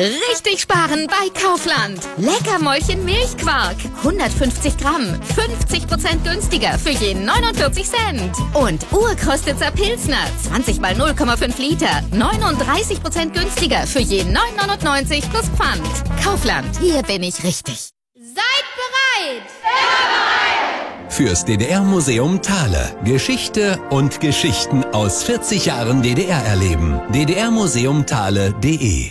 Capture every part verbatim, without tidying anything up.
Richtig sparen bei Kaufland. Leckermäulchen Milchquark. hundertfünfzig Gramm. fünfzig Prozent günstiger für je neunundvierzig Cent. Und Urkrostitzer Pilsner. zwanzig mal null Komma fünf Liter. neununddreißig Prozent günstiger für je neun neunundneunzig plus Pfand. Kaufland. Hier bin ich richtig. Seid bereit! Sehr bereit! Fürs D D R-Museum Thale. Geschichte und Geschichten aus vierzig Jahren D D R erleben. d d r museum thale punkt d e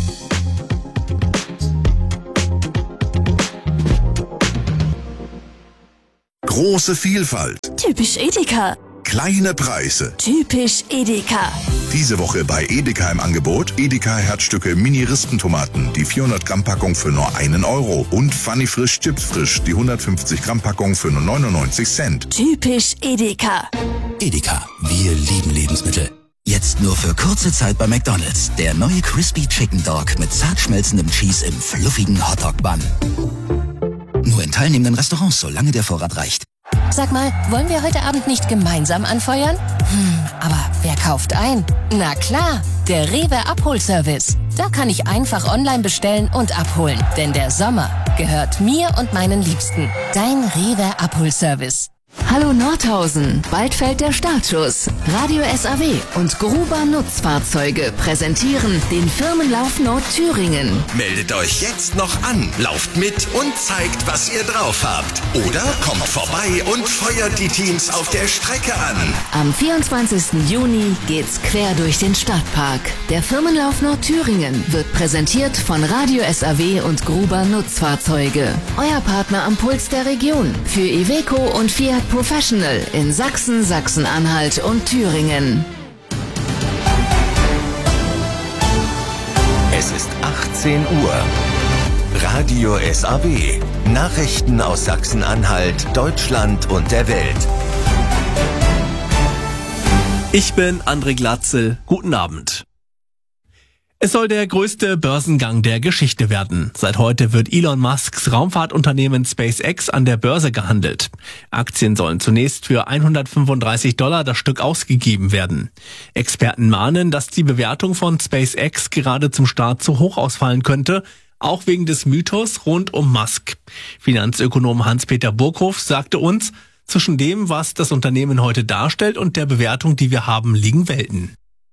Große Vielfalt. Typisch Edeka. Kleine Preise. Typisch Edeka. Diese Woche bei Edeka im Angebot Edeka Herzstücke Mini-Rispentomaten, die vierhundert Gramm Packung für nur einen Euro und Funny Frisch Chips Frisch, die hundertfünfzig Gramm Packung für nur neunundneunzig Cent. Typisch Edeka. Edeka, wir lieben Lebensmittel. Jetzt nur für kurze Zeit bei McDonald's. Der neue Crispy Chicken Dog mit zart schmelzendem Cheese im fluffigen Hotdog-Bun. Nur in teilnehmenden Restaurants, solange der Vorrat reicht. Sag mal, wollen wir heute Abend nicht gemeinsam anfeuern? Hm, aber wer kauft ein? Na klar, der Rewe Abholservice. Da kann ich einfach online bestellen und abholen. Denn der Sommer gehört mir und meinen Liebsten. Dein Rewe Abholservice. Hallo Nordhausen, bald fällt der Startschuss. Radio S A W und Gruber Nutzfahrzeuge präsentieren den Firmenlauf Nordthüringen. Meldet euch jetzt noch an, lauft mit und zeigt, was ihr drauf habt. Oder kommt vorbei und feuert die Teams auf der Strecke an. Am vierundzwanzigsten Juni geht's quer durch den Stadtpark. Der Firmenlauf Nordthüringen wird präsentiert von Radio S A W und Gruber Nutzfahrzeuge. Euer Partner am Puls der Region für Iveco und Fiat Professional in Sachsen, Sachsen-Anhalt und Thüringen. Es ist achtzehn Uhr. Radio S A W. Nachrichten aus Sachsen-Anhalt, Deutschland und der Welt. Ich bin André Glatzel. Guten Abend. Es soll der größte Börsengang der Geschichte werden. Seit heute wird Elon Musks Raumfahrtunternehmen SpaceX an der Börse gehandelt. Aktien sollen zunächst für hundertfünfunddreißig Dollar das Stück ausgegeben werden. Experten mahnen, dass die Bewertung von SpaceX gerade zum Start zu hoch ausfallen könnte, auch wegen des Mythos rund um Musk. Finanzökonom Hans-Peter Burghoff sagte uns, zwischen dem, was das Unternehmen heute darstellt und der Bewertung, die wir haben, liegen Welten.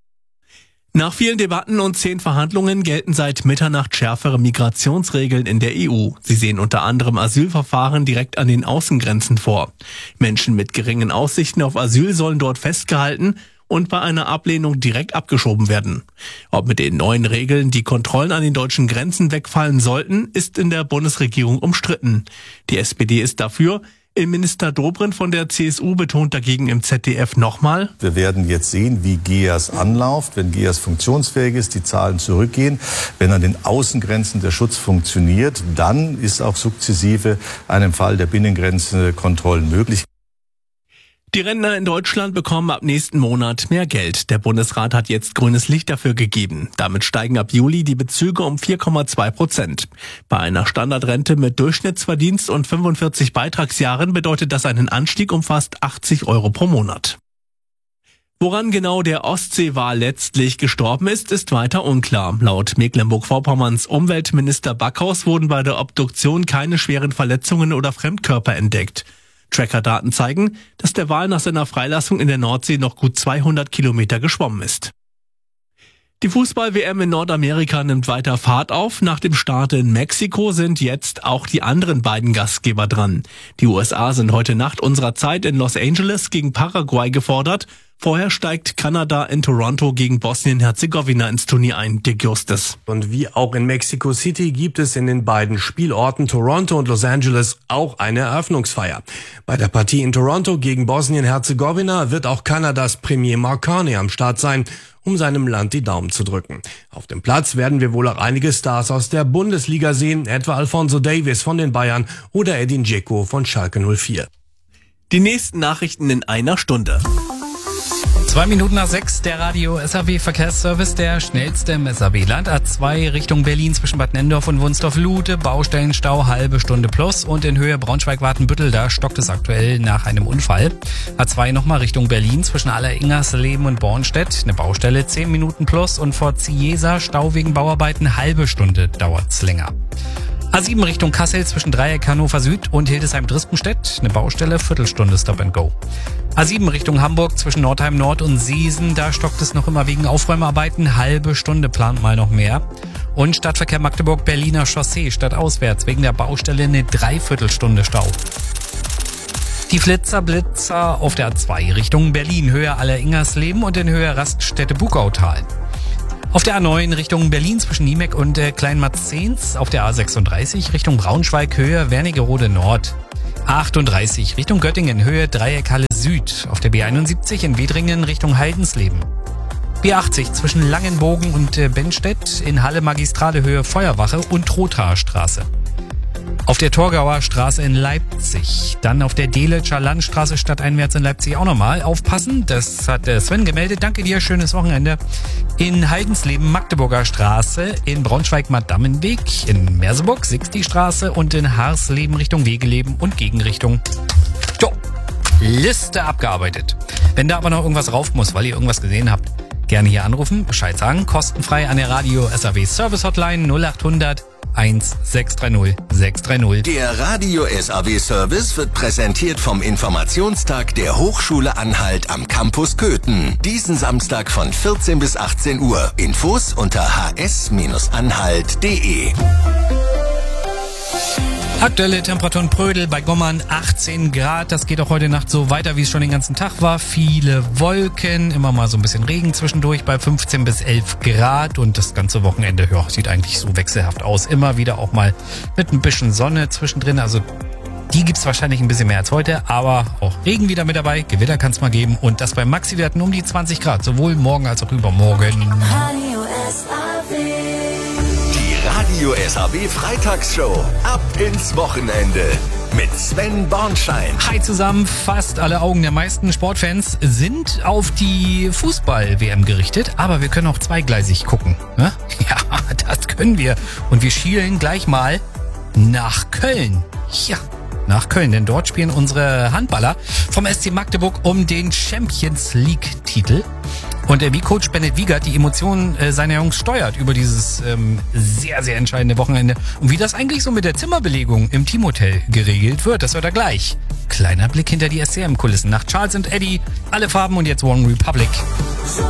Nach vielen Debatten und zehn Verhandlungen gelten seit Mitternacht schärfere Migrationsregeln in der E U. Sie sehen unter anderem Asylverfahren direkt an den Außengrenzen vor. Menschen mit geringen Aussichten auf Asyl sollen dort festgehalten und bei einer Ablehnung direkt abgeschoben werden. Ob mit den neuen Regeln die Kontrollen an den deutschen Grenzen wegfallen sollten, ist in der Bundesregierung umstritten. Die S P D ist dafür. Innenminister Dobrindt von der C S U betont dagegen im Z D F nochmal: Wir werden jetzt sehen, wie G E A S anläuft, wenn G E A S funktionsfähig ist, die Zahlen zurückgehen. Wenn an den Außengrenzen der Schutz funktioniert, dann ist auch sukzessive einem Fall der Binnengrenze Kontrollen möglich. Die Rentner in Deutschland bekommen ab nächsten Monat mehr Geld. Der Bundesrat hat jetzt grünes Licht dafür gegeben. Damit steigen ab Juli die Bezüge um vier Komma zwei Prozent. Bei einer Standardrente mit Durchschnittsverdienst und fünfundvierzig Beitragsjahren bedeutet das einen Anstieg um fast achtzig Euro pro Monat. Woran genau der Ostseewal letztlich gestorben ist, ist weiter unklar. Laut Mecklenburg-Vorpommerns Umweltminister Backhaus wurden bei der Obduktion keine schweren Verletzungen oder Fremdkörper entdeckt. Tracker-Daten zeigen, dass der Wal nach seiner Freilassung in der Nordsee noch gut zweihundert Kilometer geschwommen ist. Die Fußball-W M in Nordamerika nimmt weiter Fahrt auf. Nach dem Start in Mexiko sind jetzt auch die anderen beiden Gastgeber dran. Die U S A sind heute Nacht unserer Zeit in Los Angeles gegen Paraguay gefordert. Vorher steigt Kanada in Toronto gegen Bosnien-Herzegowina ins Turnier ein. Dick Justus. Und wie auch in Mexico City gibt es in den beiden Spielorten Toronto und Los Angeles auch eine Eröffnungsfeier. Bei der Partie in Toronto gegen Bosnien-Herzegowina wird auch Kanadas Premier Mark Carney am Start sein, um seinem Land die Daumen zu drücken. Auf dem Platz werden wir wohl auch einige Stars aus der Bundesliga sehen, etwa Alphonso Davies von den Bayern oder Edin Dzeko von Schalke null vier. Die nächsten Nachrichten in einer Stunde. Zwei Minuten nach sechs, der Radio S A W Verkehrsservice, der schnellste im S A W-Land. A zwei Richtung Berlin zwischen Bad Nendorf und Wunstorf-Lute, Baustellenstau, halbe Stunde plus. Und in Höhe Braunschweig-Wartenbüttel, da stockt es aktuell nach einem Unfall. A zwei nochmal Richtung Berlin zwischen Alleringersleben und Bornstedt, eine Baustelle, zehn Minuten plus. Und vor Ziesa, Stau wegen Bauarbeiten, halbe Stunde dauert's länger. A sieben Richtung Kassel zwischen Dreieck Hannover Süd und Hildesheim-Drispenstedt, eine Baustelle, Viertelstunde Stop and Go. A sieben Richtung Hamburg zwischen Nordheim Nord und Seesen, da stockt es noch immer wegen Aufräumarbeiten, halbe Stunde, plant mal noch mehr. Und Stadtverkehr Magdeburg-Berliner Chaussee stadtauswärts wegen der Baustelle eine Dreiviertelstunde Stau. Die Flitzer Blitzer auf der A zwei Richtung Berlin, Höhe Alleringersleben und in Höhe Raststätte-Bugautal. Auf der A neun Richtung Berlin zwischen Niemeck und äh, Kleinmarzens, auf der A sechsunddreißig Richtung Braunschweig, Höhe Wernigerode Nord. A achtunddreißig Richtung Göttingen, Höhe Dreieckhalle Süd, auf der B einundsiebzig in Wedringen Richtung Heidensleben. B achtzig zwischen Langenbogen und äh, Benstedt, in Halle Magistrale Höhe Feuerwache und Trothaarstraße. Auf der Torgauer Straße in Leipzig, dann auf der Deletscher Landstraße stadteinwärts in Leipzig auch nochmal aufpassen. Das hat der Sven gemeldet. Danke dir, schönes Wochenende. In Heidensleben Magdeburger Straße, in Braunschweig-Madammenweg, in Merseburg Sixty-Straße und in Harsleben Richtung Wegeleben und Gegenrichtung. Jo, Liste abgearbeitet. Wenn da aber noch irgendwas rauf muss, weil ihr irgendwas gesehen habt, gerne hier anrufen, Bescheid sagen. Kostenfrei an der Radio S A W Service Hotline null acht hundert eins sechs drei null sechs drei null. Der Radio S A W Service wird präsentiert vom Informationstag der Hochschule Anhalt am Campus Köthen. Diesen Samstag von vierzehn bis achtzehn Uhr. Infos unter h s anhalt punkt d e. Aktuelle Temperaturen Prödel bei Gommern achtzehn Grad. Das geht auch heute Nacht so weiter, wie es schon den ganzen Tag war. Viele Wolken, immer mal so ein bisschen Regen zwischendurch bei fünfzehn bis elf Grad. Und das ganze Wochenende, ja, sieht eigentlich so wechselhaft aus. Immer wieder auch mal mit ein bisschen Sonne zwischendrin. Also die gibt's wahrscheinlich ein bisschen mehr als heute. Aber auch Regen wieder mit dabei. Gewitter kann's mal geben. Und das bei Maxi-Werten um die zwanzig Grad. Sowohl morgen als auch übermorgen. Radio S A W. Radio S A W Freitagsshow. Ab ins Wochenende. Mit Sven Bornschein. Hi zusammen. Fast alle Augen der meisten Sportfans sind auf die Fußball-W M gerichtet. Aber wir können auch zweigleisig gucken. Ne? Ja, das können wir. Und wir schielen gleich mal nach Köln. Ja, nach Köln. Denn dort spielen unsere Handballer vom S C Magdeburg um den Champions League-Titel. Und äh, wie Coach Bennett Wiegert die Emotionen äh, seiner Jungs steuert über dieses ähm, sehr, sehr entscheidende Wochenende. Und wie das eigentlich so mit der Zimmerbelegung im Teamhotel geregelt wird, das hört er gleich. Kleiner Blick hinter die S C M-Kulissen nach Charles und Eddie, alle Farben und jetzt One Republic.